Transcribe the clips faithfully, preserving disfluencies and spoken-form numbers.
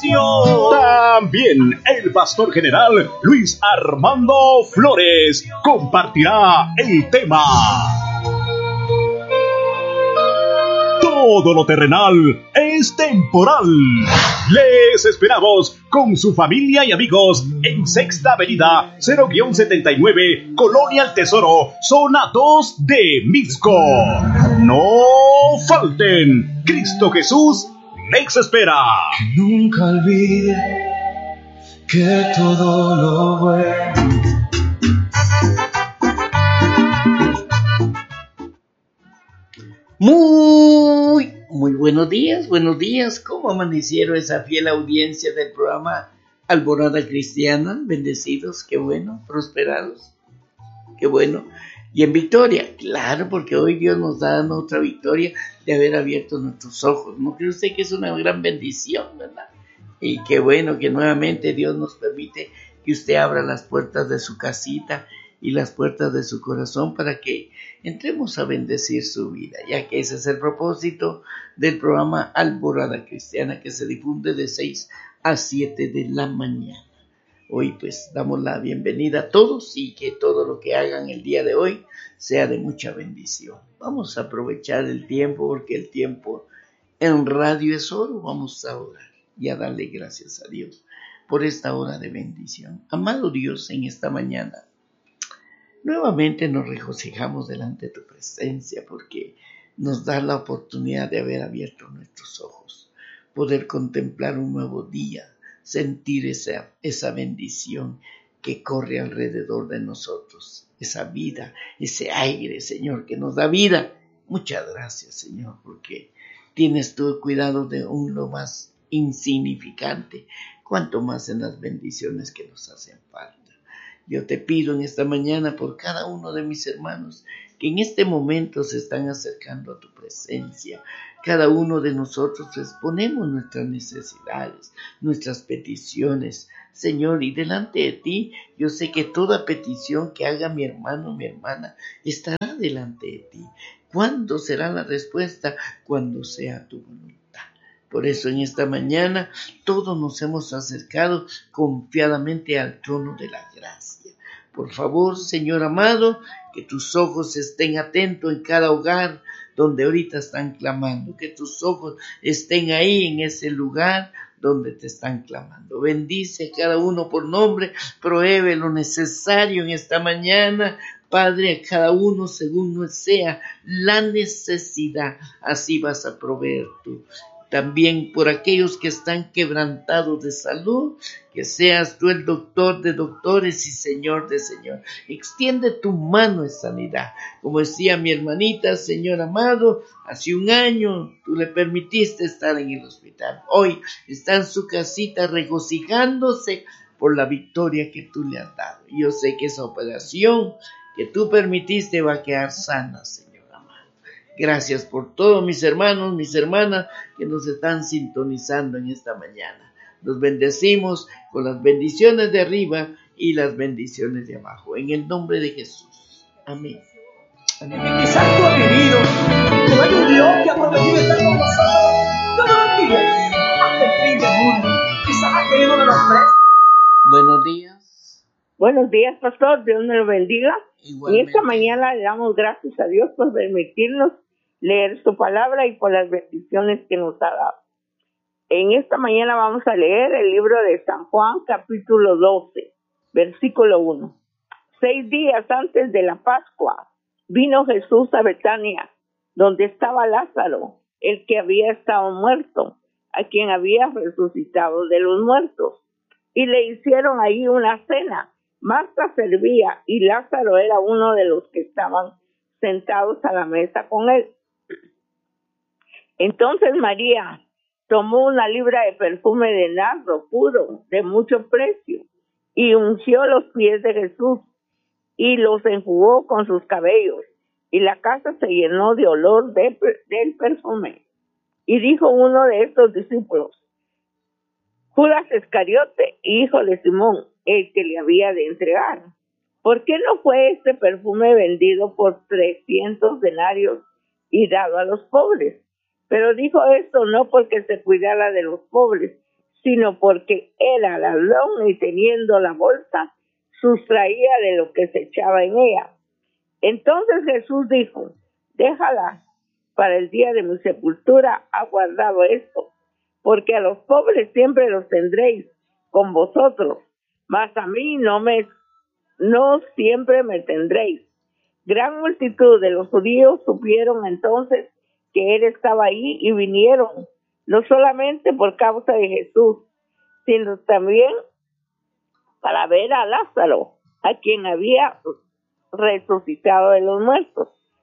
bendición. También el pastor general Luis Armando Flores compartirá el tema Todo lo terrenal es temporal. Les esperamos con su familia y amigos en Sexta Avenida cero setenta y nueve, Colonia El Tesoro, zona dos de Mixco. No falten. Cristo Jesús les espera. Que nunca olvide que todo lo bueno. Muy, muy buenos días, buenos días. ¿Cómo amanecieron esa fiel audiencia del programa Alborada Cristiana? Bendecidos, qué bueno, prosperados, qué bueno. Y en victoria, claro, porque hoy Dios nos da otra victoria de haber abierto nuestros ojos. ¿No cree usted que es una gran bendición, verdad? Y qué bueno que nuevamente Dios nos permite que usted abra las puertas de su casita y las puertas de su corazón para que entremos a bendecir su vida, ya que ese es el propósito del programa Alborada Cristiana, que se difunde de seis a siete de la mañana. Hoy pues damos la bienvenida a todos y que todo lo que hagan el día de hoy sea de mucha bendición. Vamos a aprovechar el tiempo, porque el tiempo en radio es oro. Vamos a orar y a darle gracias a Dios por esta hora de bendición. Amado Dios, en esta mañana nuevamente nos regocijamos delante de tu presencia, porque nos da la oportunidad de haber abierto nuestros ojos, poder contemplar un nuevo día, sentir esa, esa bendición que corre alrededor de nosotros, esa vida, ese aire, Señor, que nos da vida. Muchas gracias, Señor, porque tienes tu cuidado de un lo más insignificante, cuanto más en las bendiciones que nos hacen falta. Yo te pido en esta mañana por cada uno de mis hermanos que en este momento se están acercando a tu presencia. Cada uno de nosotros exponemos nuestras necesidades, nuestras peticiones, Señor, y delante de ti yo sé que toda petición que haga mi hermano o mi hermana estará delante de ti. ¿Cuándo será la respuesta? Cuando sea tu voluntad. Por eso en esta mañana todos nos hemos acercado confiadamente al trono de la gracia. Por favor, Señor amado, que tus ojos estén atentos en cada hogar donde ahorita están clamando, que tus ojos estén ahí en ese lugar donde te están clamando. Bendice a cada uno por nombre, provee lo necesario en esta mañana, Padre, a cada uno según sea la necesidad, así vas a proveer tú. También por aquellos que están quebrantados de salud, que seas tú el doctor de doctores y Señor de señor. Extiende tu mano en sanidad. Como decía mi hermanita, Señor amado, hace un año tú le permitiste estar en el hospital. Hoy está en su casita regocijándose por la victoria que tú le has dado. Yo sé que esa operación que tú permitiste va a quedar sana, Señor. Gracias por todos mis hermanos, mis hermanas que nos están sintonizando en esta mañana. Los bendecimos con las bendiciones de arriba y las bendiciones de abajo. En el nombre de Jesús. Amén. Amén. Quizás tú has vivido, pero hay un Dios que ha prometido estar con nosotros todos los días hasta el fin del mundo. Quizás ha querido de los tres. Buenos días. Buenos días, pastor. Dios me lo bendiga. Igualmente. Y esta mañana le damos gracias a Dios por permitirnos leer su palabra y por las bendiciones que nos ha dado. En esta mañana vamos a leer el libro de San Juan, capítulo doce, versículo uno. Seis días antes de la Pascua, vino Jesús a Betania, donde estaba Lázaro, el que había estado muerto, a quien había resucitado de los muertos. Y le hicieron ahí una cena. Marta servía y Lázaro era uno de los que estaban sentados a la mesa con él. Entonces María tomó una libra de perfume de nardo puro, de mucho precio, y ungió los pies de Jesús, y los enjugó con sus cabellos, y la casa se llenó de olor de, del perfume. Y dijo uno de estos discípulos, Judas Iscariote, hijo de Simón, el que le había de entregar, ¿por qué no fue este perfume vendido por trescientos denarios y dado a los pobres? Pero dijo esto no porque se cuidara de los pobres, sino porque era ladrón y teniendo la bolsa, sustraía de lo que se echaba en ella. Entonces Jesús dijo, déjala, para el día de mi sepultura ha guardado esto, porque a los pobres siempre los tendréis con vosotros, mas a mí no me, no siempre me tendréis. Gran multitud de los judíos supieron entonces que él estaba ahí y vinieron, no solamente por causa de Jesús, sino también para ver a Lázaro, a quien había resucitado de los muertos.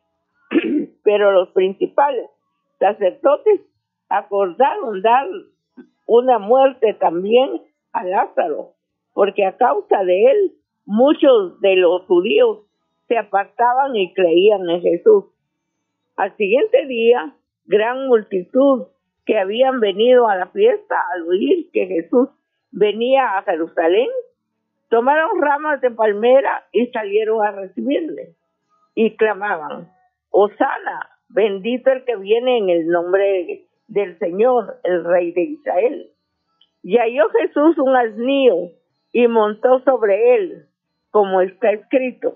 Pero los principales sacerdotes acordaron dar una muerte también a Lázaro, porque a causa de él muchos de los judíos se apartaban y creían en Jesús. Al siguiente día, gran multitud que habían venido a la fiesta al oír que Jesús venía a Jerusalén, tomaron ramas de palmera y salieron a recibirle, y clamaban, Hosana, bendito el que viene en el nombre del Señor, el Rey de Israel. Y halló Jesús un asnillo, y montó sobre él, como está escrito,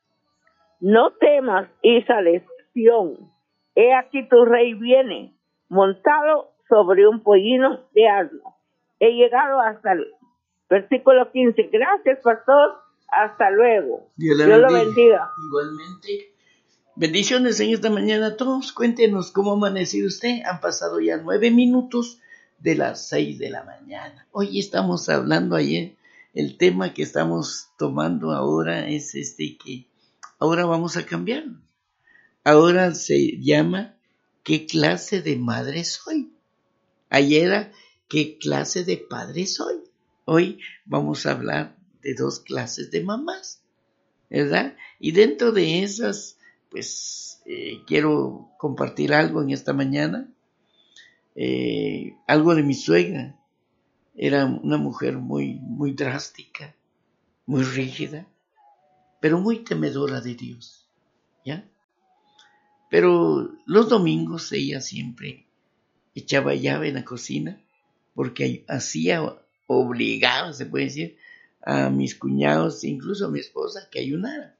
no temas, hija de Sión, he aquí tu rey viene, montado sobre un pollino de asno. He llegado hasta el versículo quince. Gracias, pastor. Hasta luego. Dios, Dios lo bendiga. Igualmente. Bendiciones en esta mañana a todos. Cuéntenos cómo ha amanecido usted. Han pasado ya nueve minutos de las seis de la mañana. Hoy estamos hablando ayer. El tema que estamos tomando ahora es este que ahora vamos a cambiar. Ahora se llama ¿qué clase de madre soy? Ayer era ¿qué clase de padre soy? Hoy vamos a hablar de dos clases de mamás, ¿verdad? Y dentro de esas, pues, eh, quiero compartir algo en esta mañana, eh, algo de mi suegra. Era una mujer muy, muy drástica, muy rígida, pero muy temedora de Dios, ¿ya? Pero los domingos ella siempre echaba llave en la cocina, porque hacía obligado, se puede decir, a mis cuñados, incluso a mi esposa, que ayunaran.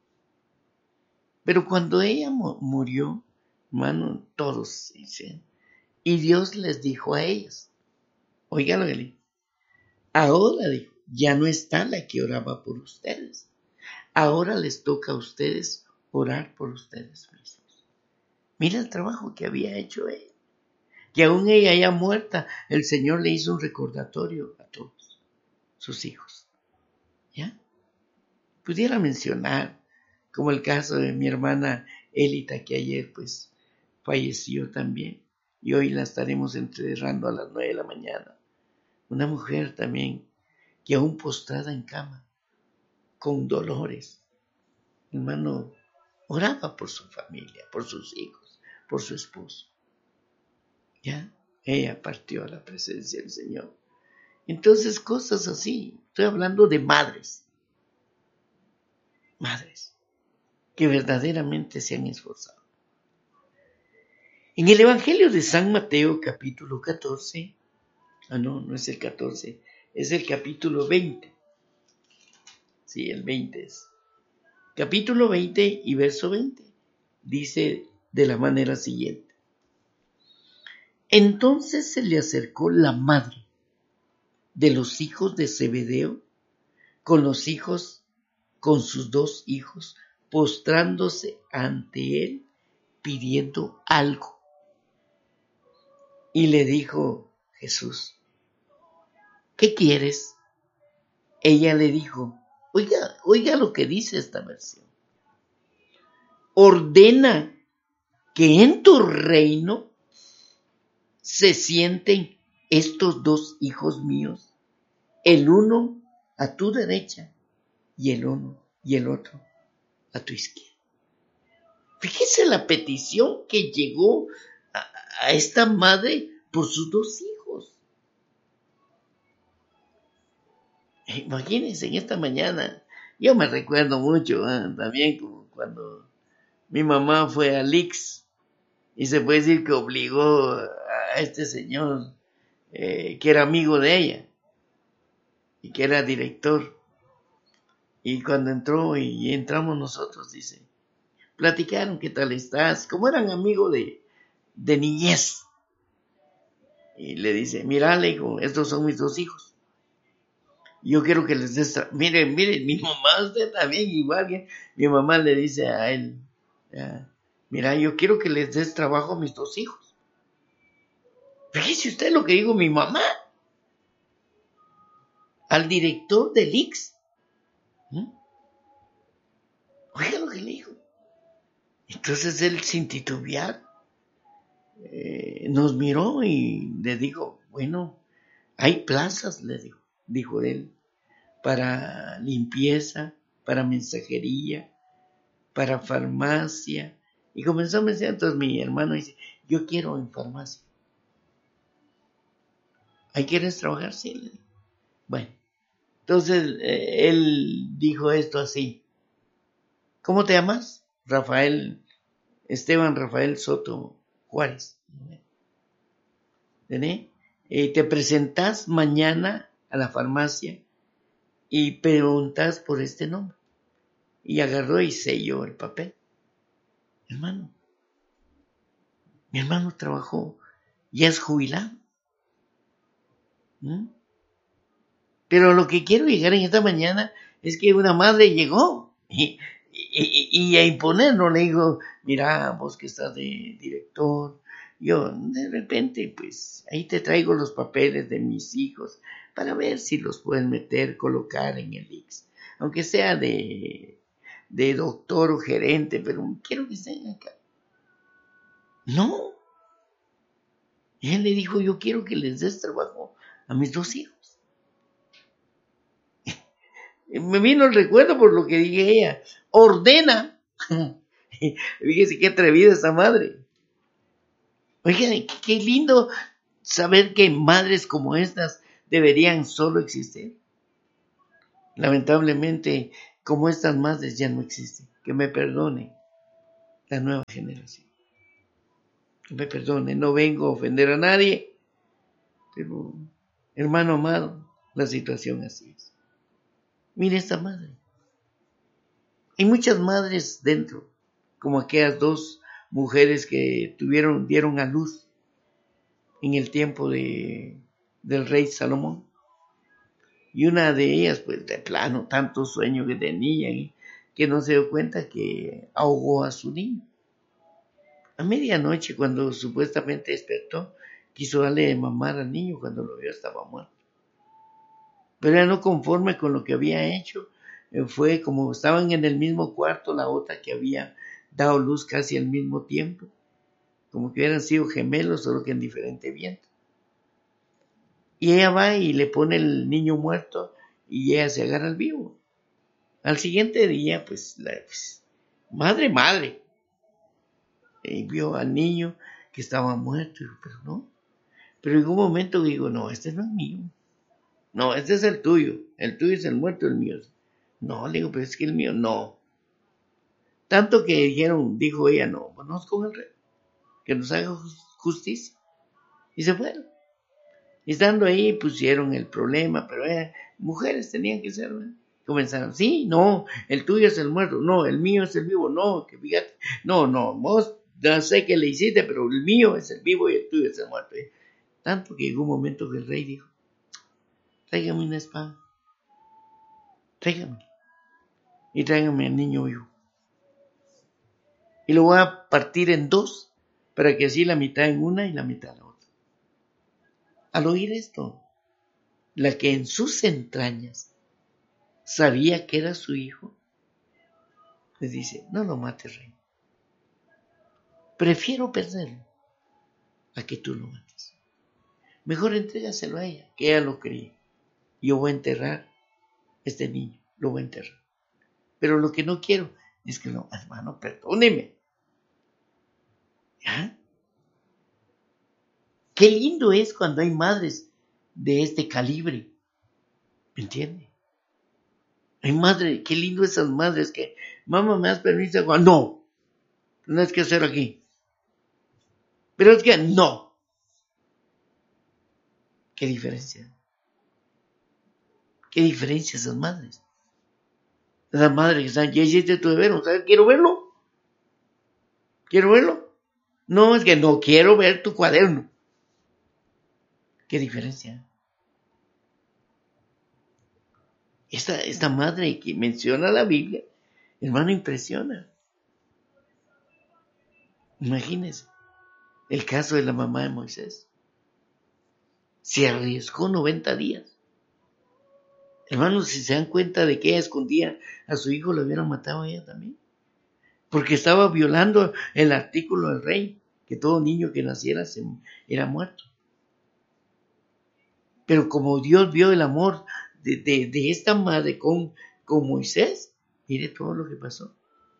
Pero cuando ella murió, hermano, todos dicen, y Dios les dijo a ellos, oigan lo que le dijo, ahora dijo, ya no está la que oraba por ustedes, ahora les toca a ustedes orar por ustedes mismos. Mira el trabajo que había hecho ella. Que aún ella ya muerta, el Señor le hizo un recordatorio a todos sus hijos. ¿Ya? Pudiera mencionar, como el caso de mi hermana Elita, que ayer pues falleció también, y hoy la estaremos enterrando a las nueve de la mañana. Una mujer también, que aún postrada en cama, con dolores, hermano, oraba por su familia, por sus hijos, por su esposo. ¿Ya? Ella partió a la presencia del Señor. Entonces, cosas así. Estoy hablando de madres. Madres que verdaderamente se han esforzado. En el Evangelio de San Mateo, capítulo catorce, ah, no, no es el catorce, es el capítulo veinte. Sí, el veinte es. Capítulo veinte y verso veinte. Dice de la manera siguiente. Entonces se le acercó la madre de los hijos de Zebedeo con los hijos, con sus dos hijos, postrándose ante él, pidiendo algo. Y le dijo Jesús, ¿qué quieres? Ella le dijo, oiga, oiga lo que dice esta versión. Ordena que en tu reino se sienten estos dos hijos míos, el uno a tu derecha y el uno y el otro a tu izquierda. Fíjese la petición que llegó a, a esta madre por sus dos hijos. Imagínense en esta mañana, yo me recuerdo mucho, ¿eh? También como cuando mi mamá fue al I C S y se puede decir que obligó a este señor eh, que era amigo de ella, y que era director. Y cuando entró y entramos nosotros, dice, platicaron, ¿qué tal estás? Como eran amigos de, de niñez. Y le dice, mira, le digo, estos son mis dos hijos. Yo quiero que les des, tra- miren, miren, mi mamá, usted también igual que mi mamá le dice a él, ah, mira, yo quiero que les des trabajo a mis dos hijos. Fíjese usted lo que dijo mi mamá al director del I C S. ¿Mm? Oiga lo que le dijo. Entonces él, sin titubear, eh, nos miró y le dijo, bueno, hay plazas, le dijo, dijo él, para limpieza, para mensajería, para farmacia. Y comenzó a mencionar, entonces mi hermano dice, yo quiero en farmacia. ¿Ahí quieres trabajar? Sí, le digo. Bueno, entonces eh, él dijo esto así. ¿Cómo te llamas? Rafael, Esteban Rafael Soto Juárez. ¿Entendés? Eh, te presentas mañana a la farmacia y preguntas por este nombre. Y agarró y selló el papel. Hermano, mi hermano trabajó, ya es jubilado. ¿Mm? Pero lo que quiero llegar en esta mañana es que una madre llegó y, y, y a imponernos, le digo, mira, vos que estás de director, yo de repente pues ahí te traigo los papeles de mis hijos para ver si los pueden meter, colocar en el I C S, aunque sea de, de doctor o gerente, pero quiero que estén acá. No. Y él le dijo, yo quiero que les des trabajo a mis dos hijos. Me vino el recuerdo por lo que dije ella. Ordena. Fíjese qué atrevida esa madre. Oigan, qué, qué lindo saber que madres como estas deberían solo existir. Lamentablemente, como estas madres ya no existen. Que me perdone la nueva generación. Que me perdone. No vengo a ofender a nadie. Pero, hermano amado, la situación así es. Mire esta madre. Hay muchas madres dentro, como aquellas dos mujeres que tuvieron, dieron a luz en el tiempo de, del rey Salomón. Y una de ellas, pues de plano, tanto sueño que tenía, ¿eh? que no se dio cuenta que ahogó a su niño. A medianoche, cuando supuestamente despertó, quiso darle de mamar al niño, cuando lo vio estaba muerto. Pero ella no conforme con lo que había hecho, fue como estaban en el mismo cuarto, la otra que había dado luz casi al mismo tiempo, como que hubieran sido gemelos, solo que en diferente viento. Y ella va y le pone el niño muerto y ella se agarra al vivo. Al siguiente día, pues, la, pues madre, madre, y vio al niño que estaba muerto, y dijo, pero no, pero en un momento digo, no, este no es mío, no, este es el tuyo, el tuyo es el muerto, el mío es. No, le digo, pero es que el mío no. Tanto que dijeron, dijo ella, no, vamos con el rey, que nos haga justicia. Y se fueron. Y estando ahí pusieron el problema, pero eh, mujeres tenían que ser, ¿verdad? Comenzaron, sí, no, el tuyo es el muerto, no, el mío es el vivo, no, que fíjate, no, no, vos ya sé que le hiciste, pero el mío es el vivo y el tuyo es el muerto. ¿Eh? Tanto que llegó un momento que el rey dijo, tráigame una espada, tráigame. Y tráigame al niño vivo. Y lo voy a partir en dos, para que así la mitad en una y la mitad en la otra. Al oír esto, la que en sus entrañas sabía que era su hijo, le dice, no lo mates, rey. Prefiero perderlo a que tú lo mates. Mejor entrégaselo a ella, que ella lo quería. Yo voy a enterrar este niño, lo voy a enterrar. Pero lo que no quiero es que no, hermano, perdóneme. ¿Ya? Qué lindo es cuando hay madres de este calibre. ¿Me entiende? Hay madres, qué lindo esas madres que, mamá, ¿me das permiso? No, no es que hacer aquí. Pero es que no. ¿Qué diferencia? ¿Qué diferencia esas madres? Esas madres que están, ya hiciste tu deber, ¿sabes? Quiero verlo. Quiero verlo. No, es que no quiero ver tu cuaderno. ¿Qué diferencia? Esta, esta madre que menciona la Biblia, hermano, impresiona. Imagínense el caso de la mamá de Moisés. Se arriesgó noventa días. Hermanos, si se dan cuenta de que ella escondía a su hijo, lo hubieran matado a ella también. Porque estaba violando el artículo del rey, que todo niño que naciera se, era muerto. Pero como Dios vio el amor de, de, de esta madre con, con Moisés, mire todo lo que pasó.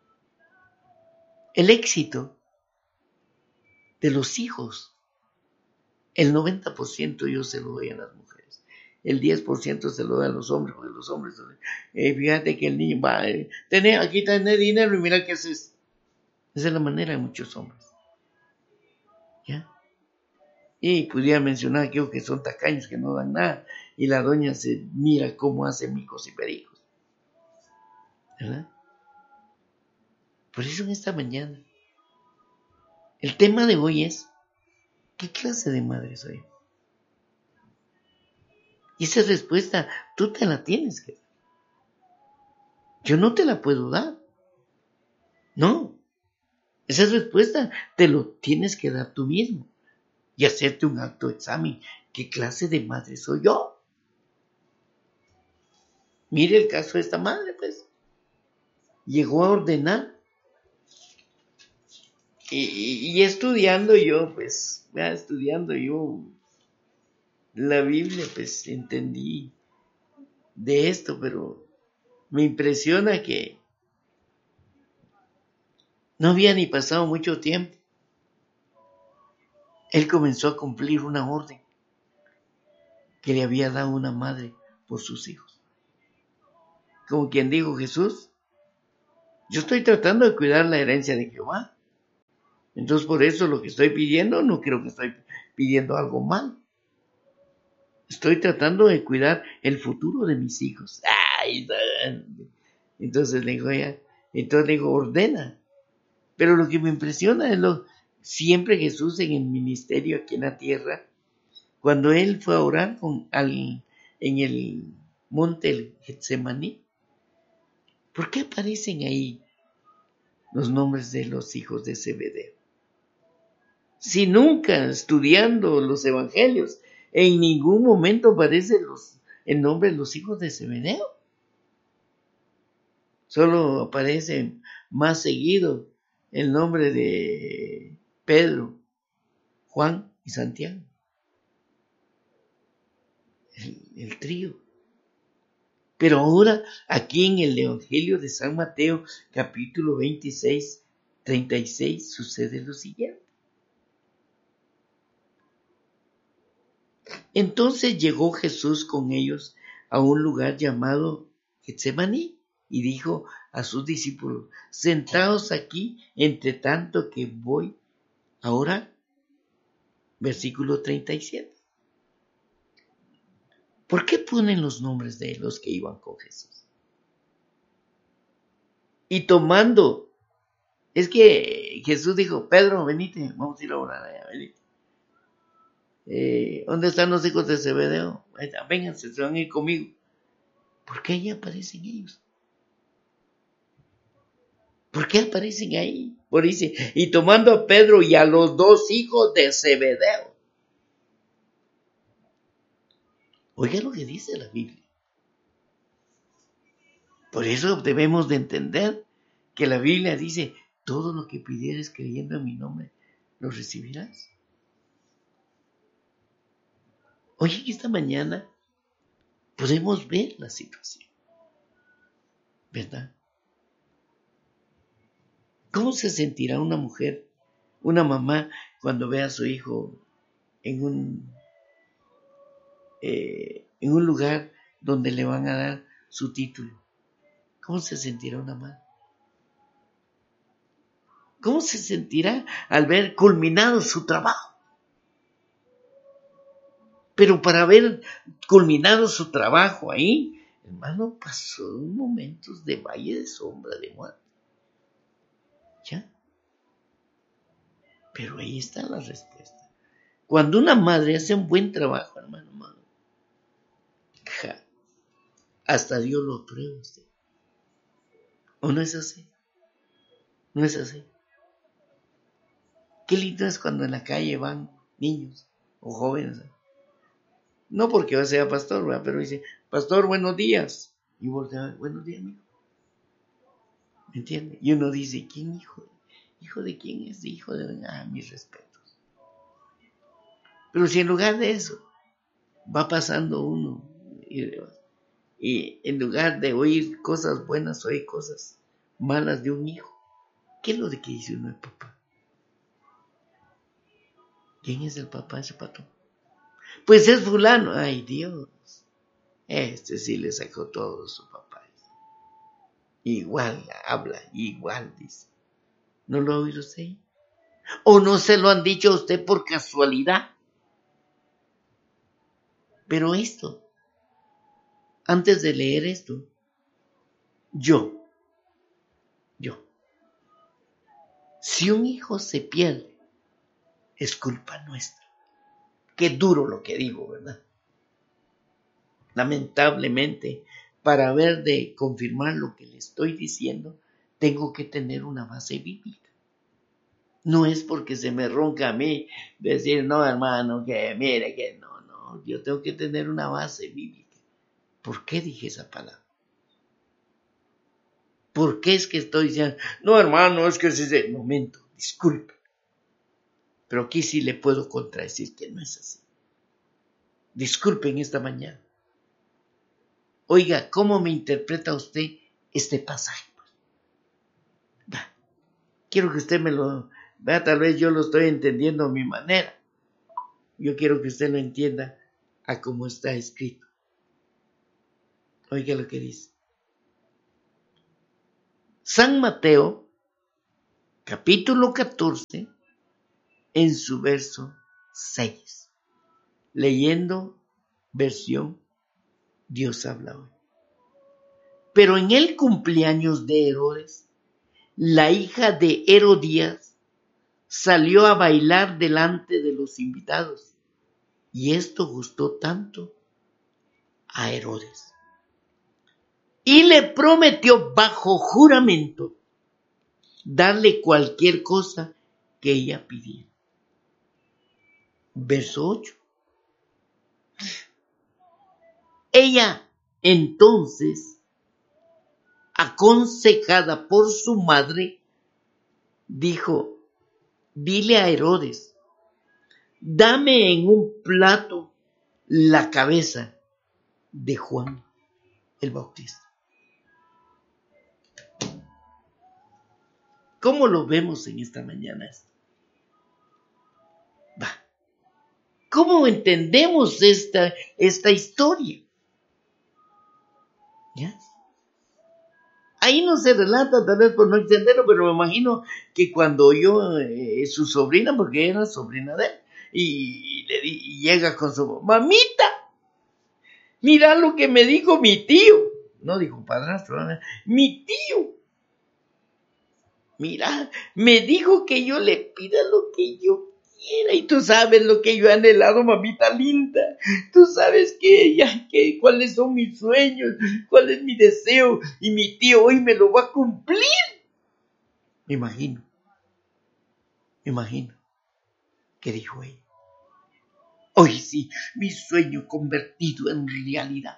El éxito de los hijos, el noventa por ciento yo se lo doy a las mujeres, el diez por ciento se lo doy a los hombres, porque los hombres, eh, fíjate que el niño va, eh, tener, aquí tener dinero y mira qué haces. Esa es la manera de muchos hombres. ¿Ya? Y pudiera mencionar aquellos que son tacaños, que no dan nada, y la doña se mira cómo hace micos y pericos. ¿Verdad? Por eso en esta mañana, el tema de hoy es, ¿qué clase de madre soy? Y esa respuesta, tú te la tienes que dar. Yo no te la puedo dar. No. Esa respuesta te lo tienes que dar tú mismo. Y hacerte un acto de examen. ¿Qué clase de madre soy yo? Mire el caso de esta madre, pues. Llegó a ordenar. Y, y, y estudiando yo, pues, ya estudiando yo la Biblia, pues, entendí de esto, pero me impresiona que no había ni pasado mucho tiempo. Él comenzó a cumplir una orden que le había dado una madre por sus hijos. Como quien dijo, Jesús, yo estoy tratando de cuidar la herencia de Jehová. Entonces por eso lo que estoy pidiendo, no creo que estoy pidiendo algo mal. Estoy tratando de cuidar el futuro de mis hijos. Ay, entonces le dijo ella, entonces le dijo, ordena. Pero lo que me impresiona es lo siempre Jesús en el ministerio aquí en la tierra, cuando él fue a orar con, al, en el monte Getsemaní, ¿por qué aparecen ahí los nombres de los hijos de Zebedeo? Si nunca estudiando los evangelios, en ningún momento aparece los, el nombre de los hijos de Zebedeo. Solo aparece más seguido el nombre de Pedro, Juan y Santiago. El, el trío. Pero ahora, aquí en el Evangelio de San Mateo, capítulo veintiséis, treinta y seis, sucede lo siguiente. Entonces llegó Jesús con ellos a un lugar llamado Getsemaní y dijo a sus discípulos, sentaos aquí entre tanto que voy a orar. Versículo treinta y siete. ¿Por qué ponen los nombres de los que iban con Jesús? Y tomando, es que Jesús dijo, Pedro, venite, vamos a ir a orar allá, venite. Eh, ¿Dónde están los hijos de Zebedeo? Vénganse, se van a ir conmigo. ¿Por qué ahí aparecen ellos? ¿Por qué aparecen ahí? Por dice, y tomando a Pedro y a los dos hijos de Zebedeo. Oiga lo que dice la Biblia. Por eso debemos de entender que la Biblia dice, todo lo que pidieres creyendo en mi nombre, lo recibirás. Oye, que esta mañana podemos ver la situación, ¿verdad? ¿Cómo se sentirá una mujer, una mamá, cuando ve a su hijo en un, eh, en un lugar donde le van a dar su título? ¿Cómo se sentirá una madre? ¿Cómo se sentirá al ver culminado su trabajo? Pero para haber culminado su trabajo ahí, hermano, pasó momentos de valle de sombra de muerte. ¿Ya? Pero ahí está la respuesta. Cuando una madre hace un buen trabajo, hermano, hermano, ja, hasta Dios lo aprueba usted. ¿O no es así? No es así. Qué lindo es cuando en la calle van niños o jóvenes. No porque sea pastor, ¿verdad? Pero dice, pastor, buenos días. Y voltea, buenos días, amigo. ¿Me entiende? Y uno dice, ¿quién hijo? ¿Hijo de quién es? Hijo de... Ah, mis respetos. Pero si en lugar de eso va pasando uno y, y en lugar de oír cosas buenas, oye cosas malas de un hijo, ¿qué es lo de que dice uno el papá? ¿Quién es el papá de ese patrón? Pues es fulano. Ay, Dios. Este sí le sacó todo su papá. Igual habla, igual dice. ¿No lo ha oído usted? ¿O no se lo han dicho a usted por casualidad? Pero esto, antes de leer esto, yo, yo, si un hijo se pierde, es culpa nuestra. Qué duro lo que digo, ¿verdad? Lamentablemente, para ver de confirmar lo que le estoy diciendo, tengo que tener una base bíblica. No es porque se me ronca a mí decir, no, hermano, que mire, que no, no. Yo tengo que tener una base bíblica. ¿Por qué dije esa palabra? ¿Por qué es que estoy diciendo, no, hermano, es que es ese momento, disculpe? Pero aquí sí le puedo contradecir que no es así. Disculpen esta mañana. Oiga, ¿cómo me interpreta usted este pasaje? Va. Quiero que usted me lo vea, tal vez yo lo estoy entendiendo a mi manera. Yo quiero que usted lo entienda a cómo está escrito. Oiga lo que dice. San Mateo, capítulo catorce, en su verso seis. Leyendo versión Dios habla hoy. Pero en el cumpleaños de Herodes, la hija de Herodías salió a bailar delante de los invitados, y esto gustó tanto a Herodes. Y le prometió bajo juramento darle cualquier cosa que ella pidiera. Verso ocho. Ella entonces, aconsejada por su madre, dijo, dile a Herodes, dame en un plato la cabeza de Juan el Bautista. ¿Cómo lo vemos en esta mañana? Va. ¿Cómo entendemos esta, esta historia? ¿Ya? Ahí no se relata, tal vez por no entenderlo, pero me imagino que cuando oyó eh, su sobrina, porque era sobrina de él, y, y, le, y llega con su mamita, mira lo que me dijo mi tío, no dijo padrastro, ¿no? Mi tío, mira, me dijo que yo le pida lo que yo quiera, y tú sabes lo que yo he anhelado, mamita linda, tú sabes que ella, que cuáles son mis sueños, cuál es mi deseo, y mi tío hoy me lo va a cumplir. Me imagino, me imagino, ¿qué dijo ella? Hoy sí, mi sueño convertido en realidad.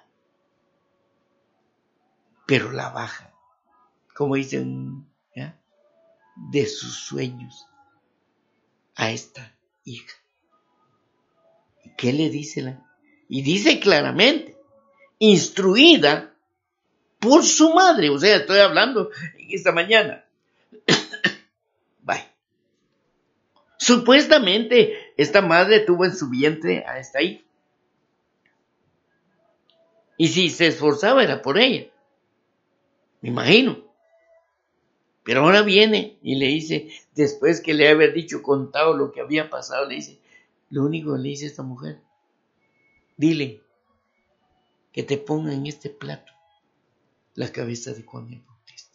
Pero la baja, como dicen, ¿ya?, de sus sueños a esta hija. ¿Y qué le dice la? Y dice claramente, instruida por su madre, o sea, estoy hablando esta mañana. Bye. Supuestamente esta madre tuvo en su vientre a esta hija. Y si se esforzaba era por ella, me imagino. Pero ahora viene y le dice, después que le había dicho, contado lo que había pasado, le dice, lo único que le dice esta mujer, dile que te ponga en este plato la cabeza de Juan el Bautista.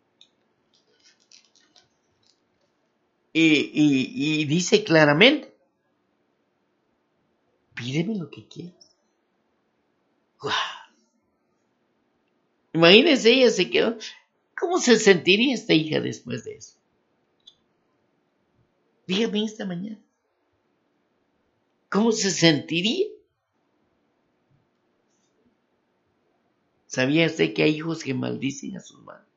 Y, y, y dice claramente, pídeme lo que quieras. ¡Guau! Imagínense, ella se quedó. ¿Cómo se sentiría esta hija después de eso? Dígame esta mañana. ¿Cómo se sentiría? ¿Sabía usted que hay hijos que maldicen a sus madres?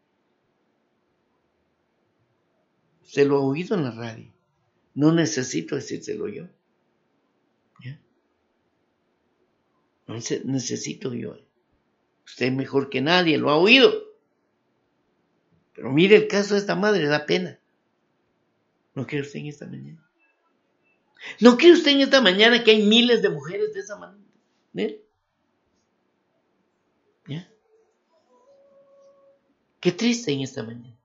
Se lo ha oído en la radio. No necesito decírselo yo. ¿Ya? No necesito yo. Usted es mejor que nadie, lo ha oído. Pero mire el caso de esta madre, da pena. ¿No cree usted en esta mañana? ¿No cree usted en esta mañana que hay miles de mujeres de esa manera? ¿Eh? ¿Ya? Qué triste en esta mañana.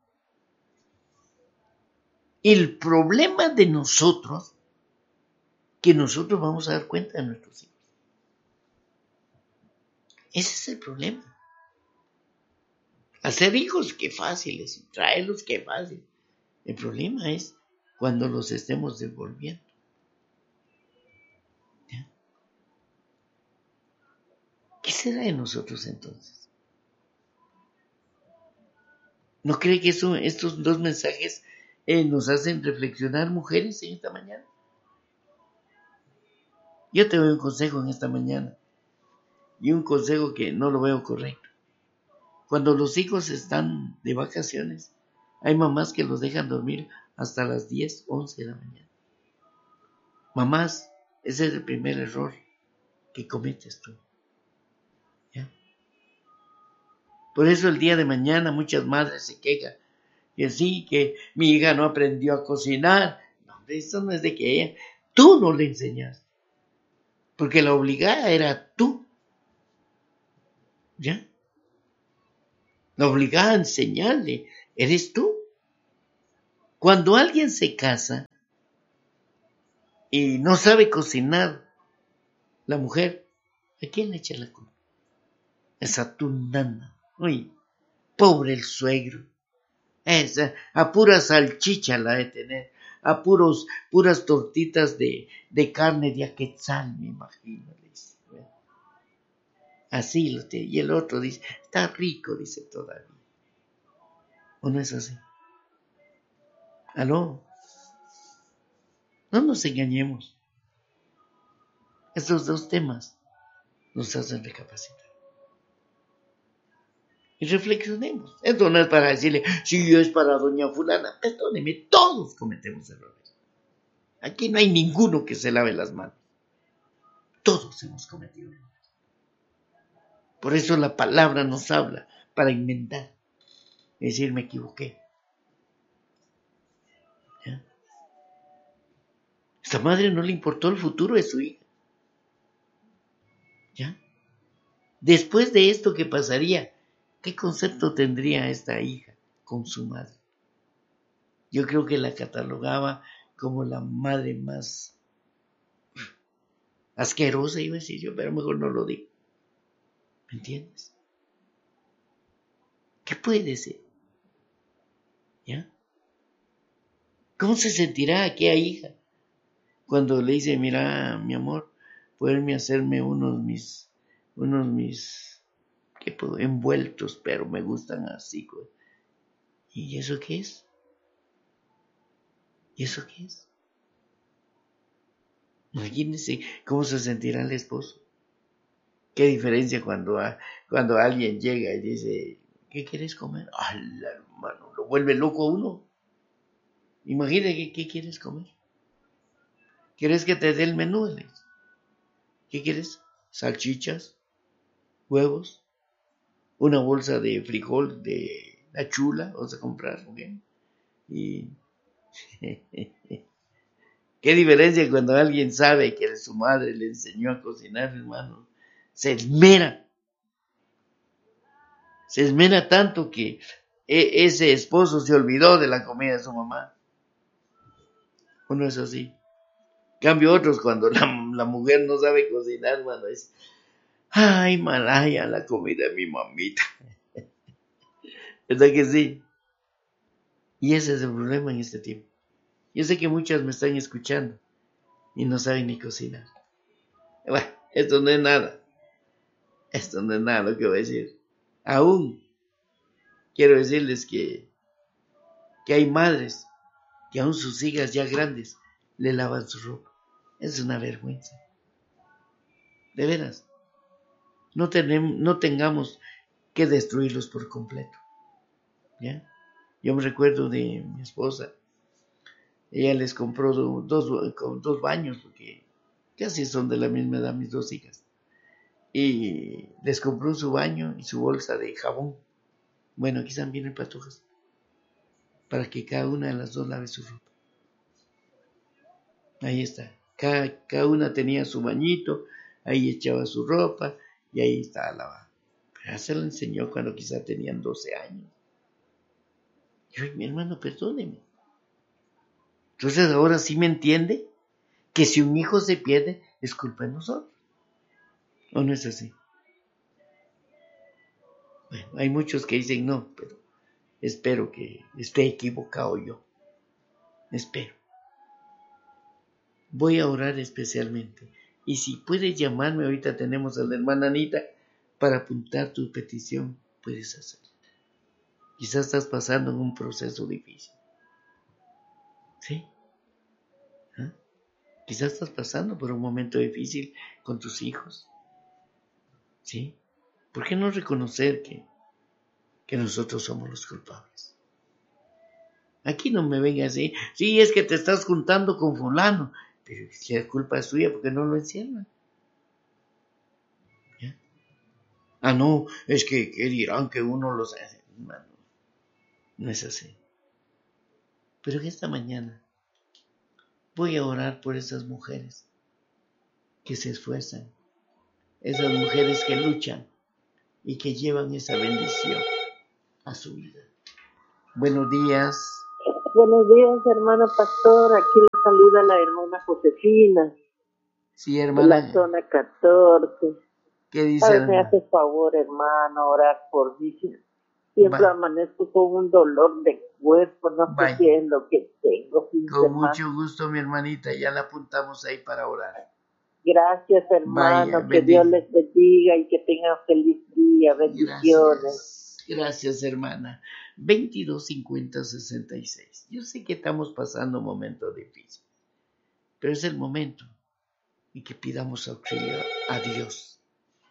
El problema de nosotros, que nosotros vamos a dar cuenta de nuestros hijos. Ese es el problema. Hacer hijos, qué fácil es. Traerlos, qué fácil. El problema es cuando los estemos devolviendo. ¿Ya? ¿Qué será de nosotros entonces? ¿No cree que eso, estos dos mensajes eh, nos hacen reflexionar, mujeres, en esta mañana? Yo te doy un consejo en esta mañana. Y un consejo que no lo veo correcto. Cuando los hijos están de vacaciones, hay mamás que los dejan dormir hasta las diez, once de la mañana. Mamás, ese es el primer error que cometes tú. ¿Ya? Por eso el día de mañana muchas madres se quejan. Que sí, que mi hija no aprendió a cocinar. No, eso no es de que ella, tú no le enseñaste. Porque la obligada era tú. ¿Ya? La obligada a enseñarle eres tú. Cuando alguien se casa y no sabe cocinar, la mujer, ¿a quién le echa la culpa? Es a tu nana. Uy, pobre el suegro. Esa, a pura salchicha la de tener, a puros, puras tortitas de, de carne de aquetzal, me imagino. Así lo tiene. Y el otro dice, está rico, dice todavía. ¿O no es así? ¿Aló? No nos engañemos. Estos dos temas nos hacen recapacitar. Y reflexionemos. Esto no es para decirle, si es para doña fulana. Perdóneme, todos cometemos errores. Aquí no hay ninguno que se lave las manos. Todos hemos cometido errores. Por eso la palabra nos habla para inventar. Es decir, me equivoqué. ¿Ya? Esta madre no le importó el futuro de su hija. ¿Ya? Después de esto, ¿qué pasaría? ¿Qué concepto tendría esta hija con su madre? Yo creo que la catalogaba como la madre más asquerosa, iba a decir yo, pero mejor no lo digo. ¿Me entiendes? ¿Qué puede ser? ¿Ya? ¿Cómo se sentirá aquella hija cuando le dice, mira, mi amor, poderme hacerme unos mis, unos mis, ¿qué puedo? Envueltos, pero me gustan así. ¿Y eso qué es? ¿Y eso qué es? Imagínense cómo se sentirá el esposo. Qué diferencia cuando, cuando alguien llega y dice, ¿qué quieres comer? ¡Ay, hermano! Lo vuelve loco a uno. Imagínate, ¿qué quieres comer? ¿Quieres que te dé el menú? ¿Qué quieres? ¿Salchichas? ¿Huevos? ¿Una bolsa de frijol de la chula? ¿Vas a comprar? ¿Okay? Y qué diferencia cuando alguien sabe que su madre le enseñó a cocinar, hermano. Se esmera. Se esmera tanto que ese esposo se olvidó de la comida de su mamá. ¿O no es así? Cambio otros cuando la, la mujer no sabe cocinar, hermano, es, ay, malaya, la comida de mi mamita. ¿Verdad que sí? Y ese es el problema en este tiempo. Yo sé que muchas me están escuchando y no saben ni cocinar. Bueno, esto no es nada. Esto no es nada lo que voy a decir. Aún quiero decirles que, que hay madres que aún sus hijas ya grandes le lavan su ropa. Es una vergüenza. De veras. No, tenemos, no tengamos que destruirlos por completo. ¿Ya? Yo me recuerdo de mi esposa. Ella les compró do, dos, dos baños, porque casi son de la misma edad mis dos hijas. Y les compró su baño y su bolsa de jabón. Bueno, aquí están bien patojas. Para que cada una de las dos lave su ropa. Ahí está. Cada, cada una tenía su bañito, ahí echaba su ropa y ahí estaba lavada. Pero se lo enseñó cuando quizá tenían doce años. Yo, mi hermano, perdóneme. Entonces ahora sí me entiende que si un hijo se pierde es culpa de nosotros. ¿O no es así? Bueno, hay muchos que dicen no, pero espero que esté equivocado yo. Espero. Voy a orar especialmente. Y si puedes llamarme, ahorita tenemos a la hermana Anita para apuntar tu petición, puedes hacerlo. Quizás estás pasando en un proceso difícil. ¿Sí? ¿Ah? Quizás estás pasando por un momento difícil con tus hijos. ¿Sí? ¿Por qué no reconocer que, que nosotros somos los culpables? Aquí no me venga así. Sí, es que te estás juntando con fulano. Pero si la culpa es tuya, ¿por qué no lo encierran? ¿Ya? Ah, no, es que, que dirán que uno los hace. No, no es así. Pero esta mañana voy a orar por esas mujeres que se esfuerzan, esas mujeres que luchan y que llevan esa bendición a su vida. Buenos días. Buenos días, hermano pastor. Aquí le saluda la hermana Josefina. Sí, hermana. De la zona catorce. ¿Qué dice, ¿Sabes? hermana? Me hace favor, hermano, orar por mí. Siempre Vaya. amanezco con un dolor de cuerpo. No Vaya. sé qué es lo que tengo. Con hermano. mucho gusto, mi hermanita. Ya la apuntamos ahí para orar. Gracias, hermano. Vaya, que bendiga. Dios les bendiga y que tengan feliz día. Bendiciones. Gracias, gracias, hermana. veintidós cincuenta sesenta y seis. Yo sé que estamos pasando momentos difíciles, pero es el momento en que pidamos auxilio a Dios.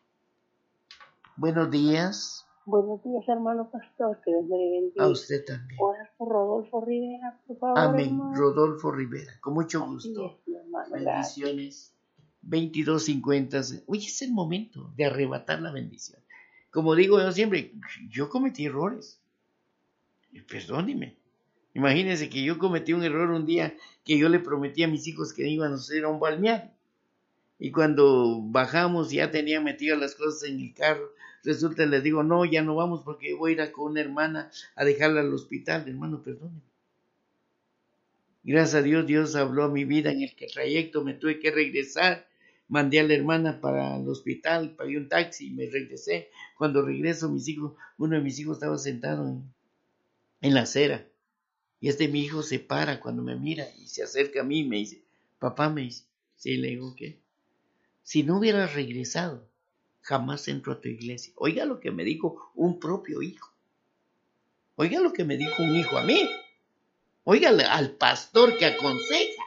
Buenos días. Buenos días, hermano pastor. Que Dios le bendiga. A usted también. Orar por Rodolfo Rivera, por favor. Amén. Hermano. Rodolfo Rivera, con mucho Así gusto. es, hermano. Bendiciones. veintidós cincuenta. Hoy es el momento de arrebatar la bendición. Como digo yo siempre, yo cometí errores. Perdóneme. Imagínense que yo cometí un error un día que yo le prometí a mis hijos que iban a hacer a un balneario. Y cuando bajamos ya tenía metidas las cosas en el carro. Resulta les digo, no, ya no vamos porque voy a ir a con una hermana a dejarla al hospital. Hermano, perdóneme. Gracias a Dios, Dios habló a mi vida en el que trayecto me tuve que regresar. Mandé a la hermana para el hospital, pagué un taxi y me regresé. Cuando regreso, mis hijos, uno de mis hijos estaba sentado en, en la acera. Y este mi hijo se para cuando me mira y se acerca a mí y me dice, papá, me dice, sí, le digo, ¿qué? Si no hubieras regresado, jamás entro a tu iglesia. Oiga lo que me dijo un propio hijo. Oiga lo que me dijo un hijo a mí. Oiga al pastor que aconseja.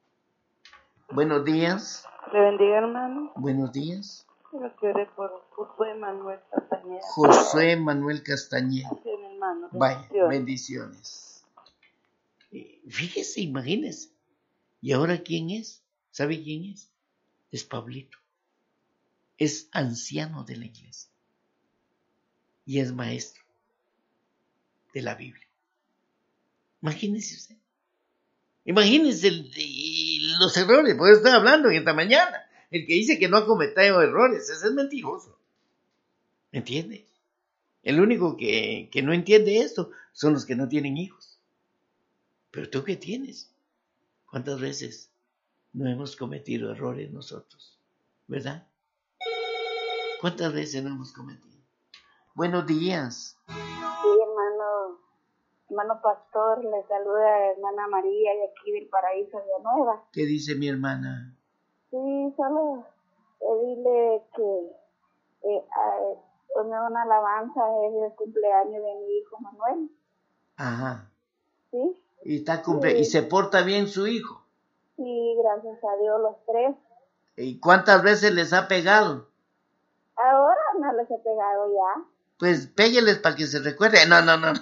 Buenos días. Le bendiga, hermano. Buenos días. Quiero que ore por Josué Manuel Castañeda. Josué Manuel Castañeda. Sí, hermano. Vaya, Bendiciones. bendiciones. Eh, Fíjese, imagínese. ¿Y ahora quién es? ¿Sabe quién es? Es Pablito. Es anciano de la iglesia. Y es maestro de la Biblia. Imagínese usted. Imagínense el, el, los errores, porque estoy hablando en esta mañana. El que dice que no ha cometido errores, ese es mentiroso. ¿Me entiende? El único que, que no entiende esto son los que no tienen hijos. Pero tú, ¿qué tienes? ¿Cuántas veces no hemos cometido errores nosotros? ¿Verdad? ¿Cuántas veces no hemos cometido? Buenos días. Sí, hermano, hermano pastor, le saluda hermana María de aquí del Paraíso de Nueva. ¿Qué dice mi hermana? Sí, solo pedirle que eh, a- poner una alabanza, es el cumpleaños de mi hijo Manuel, Ajá. ¿sí? Y está cumple y se porta bien su hijo. Sí, gracias a Dios los tres. ¿Y cuántas veces les ha pegado? Ahora no les he pegado ya. Pues pégueles para que se recuerde. No, no, no.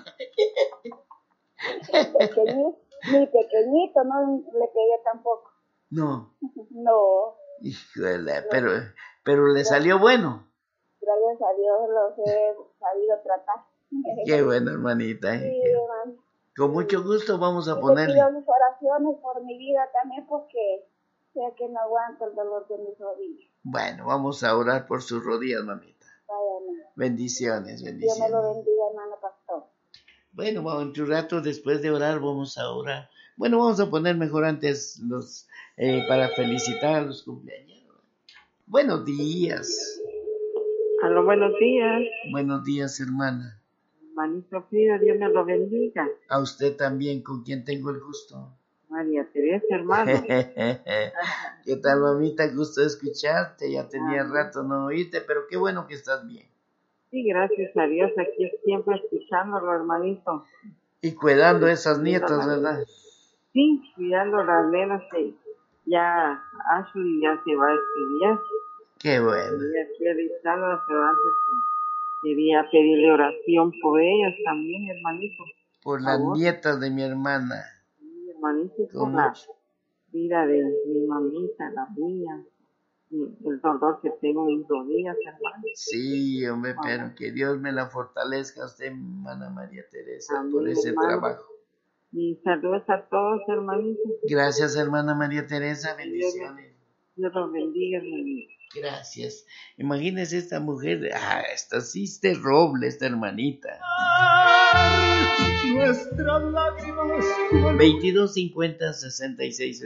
Pequeñito, ni pequeñito, no le pegué tampoco. No. No, Híjole, pero, pero le salió bueno. gracias a Dios los he sabido tratar. Qué bueno, hermanita. Sí, eh, qué- hermano. Con mucho gusto vamos a Y te ponerle. pido sus oraciones por mi vida también, porque sé que no aguanto el dolor de mis rodillas. Bueno, vamos a orar por sus rodillas, mamita. Vaya, Bendiciones, Dios me bendiciones. lo bendiga, hermano pastor. Bueno, vamos, en un rato después de orar vamos a orar. Bueno, vamos a poner mejor antes los eh, para felicitar a los cumpleaños. Buenos días. Aló, buenos días. Buenos días, hermana. Hermanito Frida, Dios me lo bendiga. A usted también, con quien tengo el gusto. María Teresa, hermano. ¿Qué tal, mamita? Gusto de escucharte. Ya tenía Ah. rato no oírte, pero qué bueno que estás bien. Sí, gracias a Dios, aquí siempre escuchándolo, hermanito. Y cuidando a esas nietas, ¿verdad? Sí, cuidando las nenas, que ya Ashley ya se va a estudiar. Qué bueno. Y aquí avisándolas, pero antes que quería pedirle oración por ellas también, hermanito. Por las favor. nietas de mi hermana. Sí, hermanito, y por Con la mucho. vida de mi mamita, la mía, y el dolor que tengo en mis rodillas, hermano. Sí, hombre, pero que Dios me la fortalezca a usted, hermana María Teresa, Amén, por ese hermano. trabajo. Y saludos a todos, hermanitos. Gracias, hermana María Teresa, bendiciones. Dios los bendiga, hermanito. Gracias. Imagínese esta mujer, ah, esta sí es de roble, esta hermanita. Nuestras lágrimas veintidós cincuenta sesenta y seis